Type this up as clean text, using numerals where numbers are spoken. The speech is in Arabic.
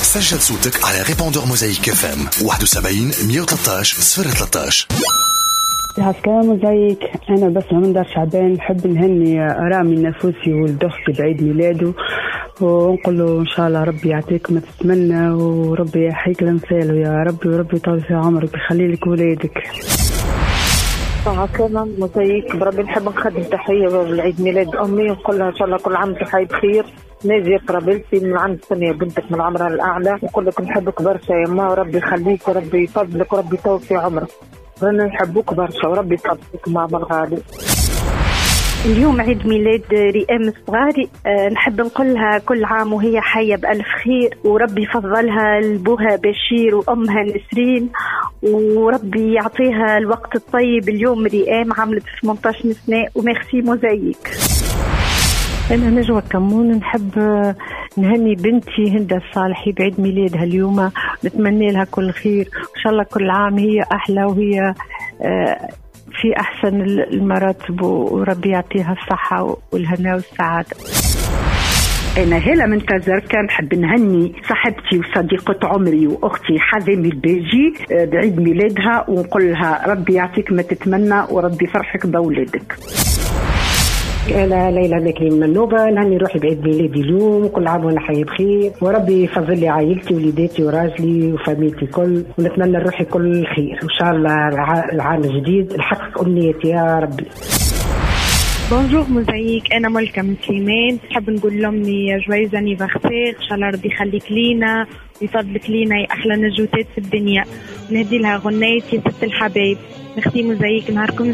سجل صوتك على ريبوندور موزايك اف ام 71 113 013. هسلام موزايك. أنا بس من دار شعبان نحب نهني رامي النفوسي ولد أختي بعيد ميلاده، ونقول له إن شاء الله ربي يعطيك ما تتمنى وربي يحييك لمثاله يا ربي، وربي يطول في عمرك ويخلي لك ولادك. عسلامة موزايك. بربي نحب نقدم تحية لعيد ميلاد أمي ونقول لها إن شاء الله كل عام وحي بخير. ناجية قرابلتي من عند ثانية بنتك من عمرها الأعلى، نقول لك نحبك برشا يا ما، وربي يخليك وربي يفضلك وربي يطول في عمرك. رانا نحبوك برشا وربي يفضلك مع الغالي. اليوم عيد ميلاد ريام الصغاري، نحب نقولها كل عام وهي حية بألف خير، وربي يفضلها لبوها بشير وأمها نسرين، وربي يعطيها الوقت الطيب. اليوم ريام عملت 18 سنة وميرسي موزايك. أنا نجوى كمون، نحب نهني بنتي هند الصالحي بعيد ميلادها اليوم، نتمنى لها كل خير وإن شاء الله كل عام هي أحلى وهي في أحسن المراتب، وربي يعطيها الصحة والهنا والسعادة. أنا هلا من تزركا، نحب نهني صاحبتي وصديقة عمري وأختي حازمي الباجي بعيد ميلادها، ونقول لها ربي يعطيك ما تتمنى وربي يفرحك بأولادك. أنا ليلى مكري من النوبة، نهني روحي بعيد ميلادي اليوم، كل عام وأنا حي بخير، وربي يفضل لي عائلتي وليداتي وراجلي وفاميلتي كل، ونتمنى روحي كل خير وإن شاء الله العام الجديد نحقق أمنيتي يا ربي. بونجور موزايك. أنا ملكة من سليمان، نحب نقول لأمي جويز أنيفرسير، إن شاء الله ربي يخليك لينا ويفضلك لينا يا أحلى نجوتات في الدنيا. نهدي لها غنية يا ست الحبايب. نختي موزايك نهاركم